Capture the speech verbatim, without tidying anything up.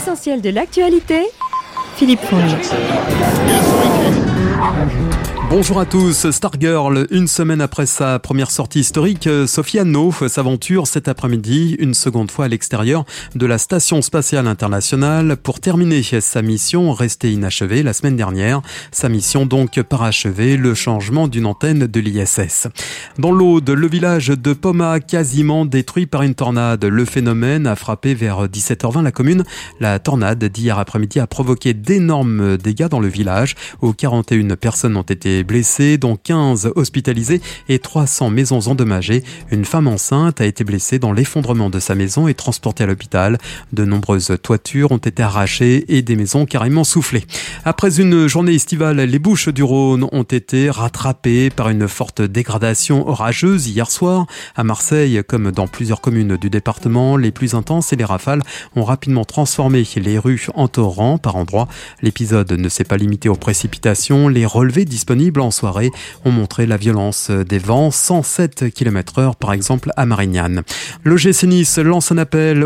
L'essentiel de l'actualité, Philippe Fournier. Bonjour à tous, Stargirl, une semaine après sa première sortie historique, Sophie Anno s'aventure cet après-midi une seconde fois à l'extérieur de la Station Spatiale Internationale pour terminer sa mission restée inachevée la semaine dernière. Sa mission donc parachevée, le changement d'une antenne de l'I S S. Dans l'Aude, le village de Poma quasiment détruit par une tornade. Le phénomène a frappé vers dix-sept heures vingt la commune. La tornade d'hier après-midi a provoqué d'énormes dégâts dans le village où quarante et une personnes ont été blessés, dont quinze hospitalisés et trois cents maisons endommagées. Une femme enceinte a été blessée dans l'effondrement de sa maison et transportée à l'hôpital. De nombreuses toitures ont été arrachées et des maisons carrément soufflées. Après une journée estivale, les Bouches-du-Rhône ont été rattrapées par une forte dégradation orageuse hier soir. À Marseille, comme dans plusieurs communes du département, les plus intenses et les rafales ont rapidement transformé les rues en torrents par endroits. L'épisode ne s'est pas limité aux précipitations. Les relevés disponibles en soirée ont montré la violence des vents, cent sept kilomètres heure par exemple à Marignane. Le G C Nice lance un appel